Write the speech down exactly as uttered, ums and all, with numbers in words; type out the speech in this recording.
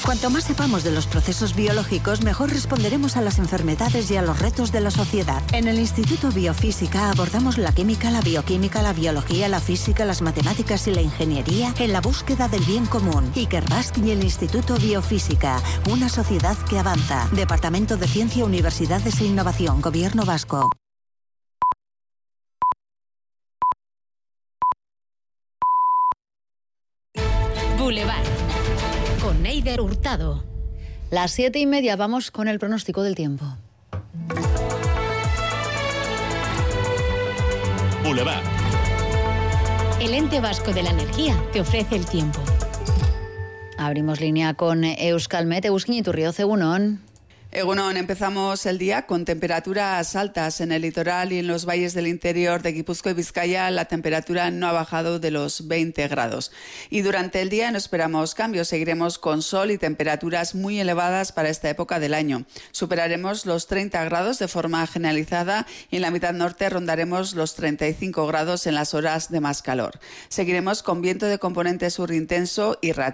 Cuanto más sepamos de los procesos biológicos, mejor responderemos a las enfermedades y a los retos de la sociedad. En el Instituto Biofísica abordamos la química, la bioquímica, la biología, la física, las matemáticas y la ingeniería en la búsqueda del bien común. Ikerbasque y el Instituto Biofísica, una sociedad que avanza. Departamento de Ciencia, Universidades e Innovación, Gobierno Vasco. Boulevard, con Neider Hurtado. Las siete y media, vamos con el pronóstico del tiempo. Boulevard. El ente vasco de la energía te ofrece el tiempo. Abrimos línea con Euskalmet. Euskin Iturrioz, egunon. Egunon, empezamos el día con temperaturas altas en el litoral y en los valles del interior de Guipúzcoa y Vizcaya. La temperatura no ha bajado de los veinte grados. Y durante el día no esperamos cambios. Seguiremos con sol y temperaturas muy elevadas para esta época del año. Superaremos los treinta grados de forma generalizada y en la mitad norte rondaremos los treinta y cinco grados en las horas de más calor. Seguiremos con viento de componente sur intenso y